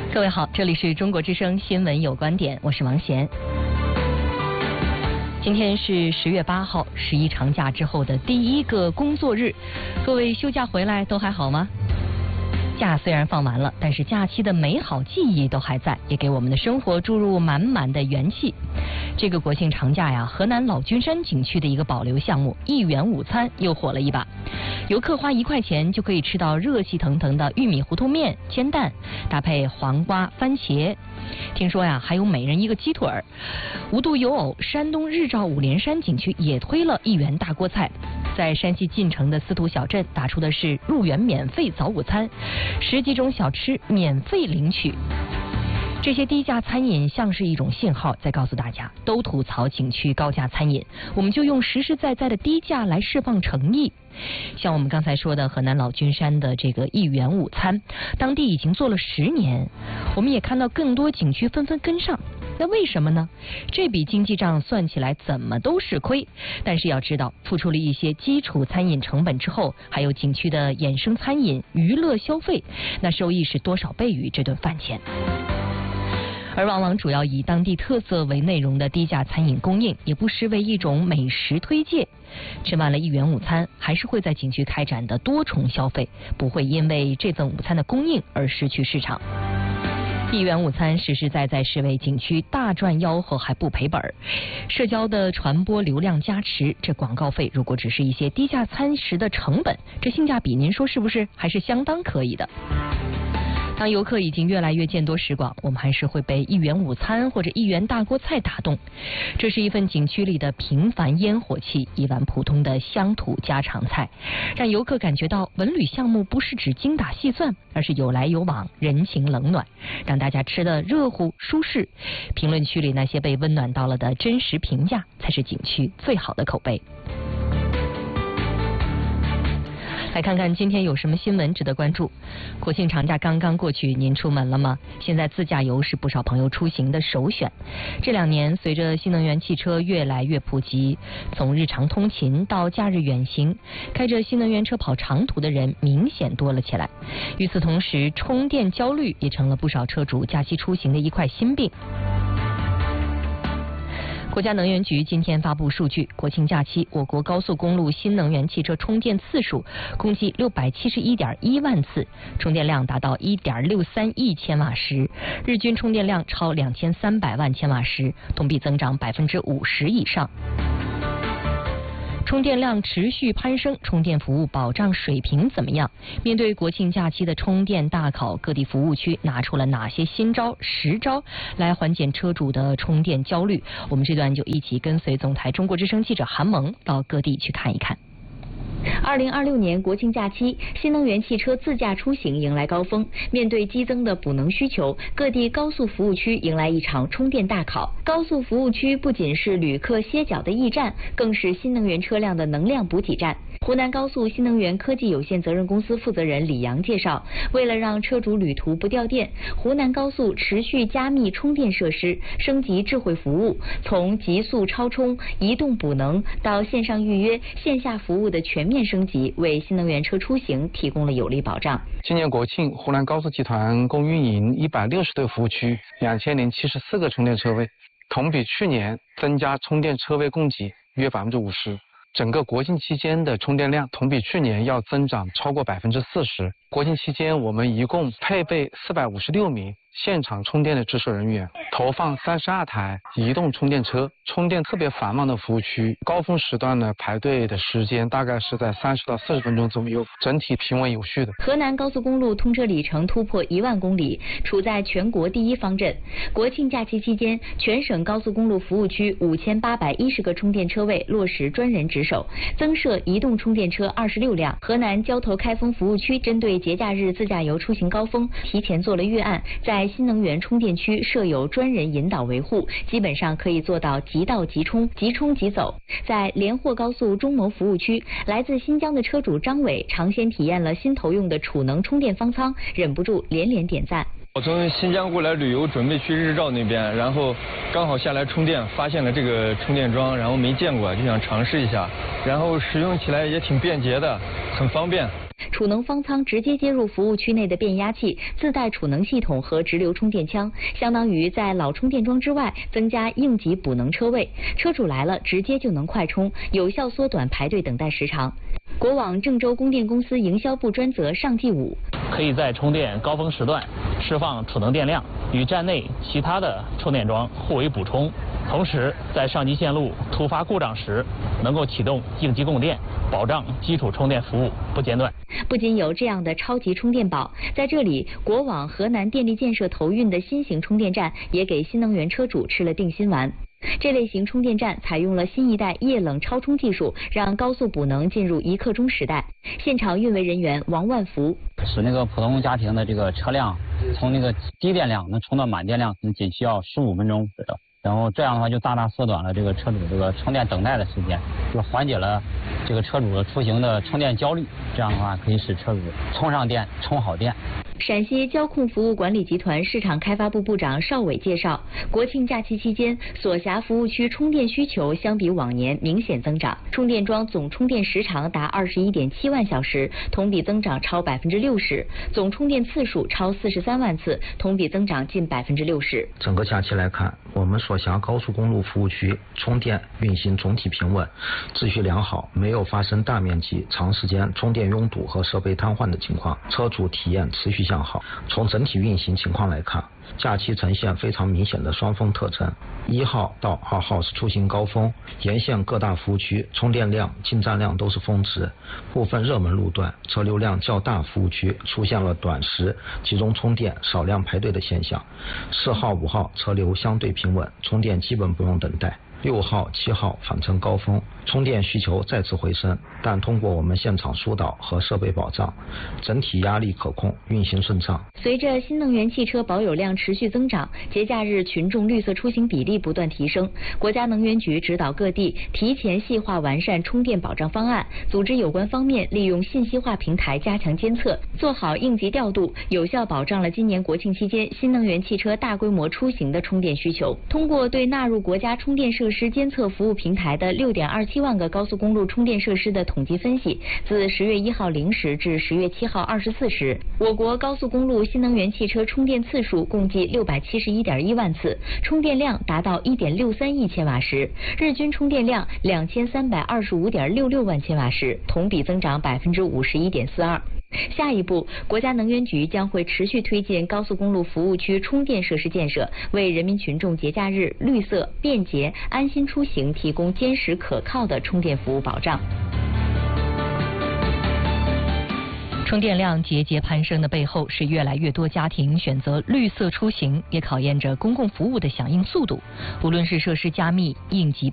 各位好，这里是中国之声新闻有观点，我是王贤。今天是10月8号，11长假之后的第一个工作日，各位休假回来都还好吗？假虽然放完了，但是假期的美好记忆都还在，也给我们的生活注入满满的元气。这个国庆长假呀，河南老君山景区的一个保留项目1元午餐又火了一把，游客花1块钱就可以吃到热气腾腾的玉米糊涂面、煎蛋，搭配黄瓜、番茄。听说呀，还有每人1个鸡腿儿。无独有偶，山东日照五连山景区也推了1元大锅菜。在山西晋城的司徒小镇打出的是入园免费早午餐，10几种小吃免费领取。这些低价餐饮像是一种信号，在告诉大家，都吐槽景区高价餐饮，我们就用实实在在的低价来释放诚意。像我们刚才说的河南老君山的这个1元午餐，当地已经做了10年，我们也看到更多景区纷纷跟上。那为什么呢？这笔经济账算起来怎么都是亏，但是要知道，付出了一些基础餐饮成本之后，还有景区的衍生餐饮、娱乐消费，那收益是多少倍于这顿饭钱。而往往主要以当地特色为内容的低价餐饮供应，也不失为一种美食推介。吃完了1元午餐，还是会在景区开展的多重消费，不会因为这份午餐的供应而失去市场。1元午餐实实在在是为景区大赚吆喝，还不赔本。社交的传播流量加持，这广告费如果只是一些低价餐食的成本，这性价比您说是不是还是相当可以的？当游客已经越来越见多识广，我们还是会被1元午餐或者1元大锅菜打动。这是一份景区里的平凡烟火气，一碗普通的乡土家常菜，让游客感觉到文旅项目不是指精打细算，而是有来有往，人情冷暖，让大家吃得热乎舒适。评论区里那些被温暖到了的真实评价，才是景区最好的口碑。来看看今天有什么新闻值得关注。国庆长假刚刚过去，您出门了吗？现在自驾游是不少朋友出行的首选。这2年，随着新能源汽车越来越普及，从日常通勤到假日远行，开着新能源车跑长途的人明显多了起来。与此同时，充电焦虑也成了不少车主假期出行的一块心病。国家能源局今天发布数据，国庆假期我国高速公路新能源汽车充电次数共计671.1万次，充电量达到1.63亿千瓦时，日均充电量超2300万千瓦时，同比增长50%以上。充电量持续攀升，充电服务保障水平怎么样？面对国庆假期的充电大考，各地服务区拿出了哪些新招、实招来缓解车主的充电焦虑？我们这段就一起跟随总台中国之声记者韩萌到各地去看一看。 2026年国庆假期，新能源汽车自驾出行迎来高峰。面对激增的补能需求，各地高速服务区迎来一场充电大考。高速服务区不仅是旅客歇脚的驿站，更是新能源车辆的能量补给站。湖南高速新能源科技有限责任公司负责人李阳介绍，为了让车主旅途不掉电，湖南高速持续加密充电设施，升级智慧服务，从极速超充、移动补能到线上预约、线下服务的全面升级，为新能源车出行提供了有力保障。 今年国庆，湖南高速集团共运营160对服务区，2074个充电车位，同比去年增加充电车位供给约50%。整个国庆期间的充电量同比去年要增长超过40%。国庆期间，我们一共配备456名现场充电的值守人员，投放32台移动充电车。充电特别繁忙的服务区，高峰时段呢，排队的时间大概是在30到40分钟左右，整体平稳有序的。 河南高速公路通车里程突破1万公里，处在全国第1方阵。国庆假期期间，全省高速公路服务区5810个充电车位落实专人值守，增设移动充电车26辆。河南交投开封服务区针对节假日自驾游出行高峰，提前做了预案，在新能源充电区设有专人引导维护，基本上可以做到即到即充、即充即走。在连霍高速中牟服务区，来自新疆的车主张伟尝鲜体验了新投用的储能充电方舱，忍不住连连点赞。 我从新疆过来旅游，准备去日照那边，然后刚好下来充电，发现了这个充电桩，然后没见过，就想尝试一下，然后使用起来也挺便捷的，很方便。 储能方舱直接接入服务区内的变压器，自带储能系统和直流充电枪，相当于在老充电桩之外增加应急补能车位。车主来了，直接就能快充，有效缩短排队等待时长。国网郑州供电公司营销部专责尚继武： 可以在充电高峰时段释放储能电量，与站内其他的充电桩互为补充，同时在上级线路突发故障时能够启动应急供电，保障基础充电服务不间断。 不仅有这样的超级充电宝，在这里，国网河南电力建设投运的新型充电站也给新能源车主吃了定心丸。这类型充电站采用了新一代液冷超充技术，让高速补能进入1刻钟时代。现场运维人员王万福： 使那个普通家庭的这个车辆从那个低电量能充到满电量，仅需要15分钟左右。然后这样的话就大大缩短了这个车主这个充电等待的时间，就缓解了这个车主的出行的充电焦虑。这样的话可以使车主充上电，充好电。 陕西交控服务管理集团市场开发部部长邵伟介绍，国庆假期期间，所辖服务区充电需求相比往年明显增长，充电桩总充电时长达21.7万小时，同比增长超60%，总充电次数超43万次，同比增长近60%。 整个假期来看，我们所辖高速公路服务区充电运行总体平稳，秩序良好，没有发生大面积、长时间充电拥堵和设备瘫痪的情况，车主体验持续向好。从整体运行情况来看，假期呈现非常明显的双峰特征。1号到2号是出行高峰，沿线各大服务区充电量、进站量都是峰值，部分热门路段车流量较大服务区出现了短时集中充电、少量排队的现象。4号、5号车流相对平稳，充电基本不用等待。6号、7号反呈高峰，充电需求再次回升，但通过我们现场疏导和设备保障，整体压力可控，运行顺畅。 随着新能源汽车保有量持续增长，节假日群众绿色出行比例不断提升，国家能源局指导各地提前细化完善充电保障方案，组织有关方面利用信息化平台加强监测，做好应急调度，有效保障了今年国庆期间新能源汽车大规模出行的充电需求。通过对纳入国家充电设施监测服务平台的6.27万个高速公路充电设施的统计分析，自10月1号0时至10月7号24时，我国高速公路新能源汽车充电次数共计671.1万次，充电量达到1.63亿千瓦时，日均充电量2325.66万千瓦时，同比增长51.42%。下一步，国家能源局将会持续推进高速公路服务区充电设施建设，为人民群众节假日绿色、便捷、安心出行提供坚实可靠的充电服务保障。 充电量节节攀升的背后，是越来越多家庭选择绿色出行，也考验着公共服务的响应速度。无论是设施加密、应急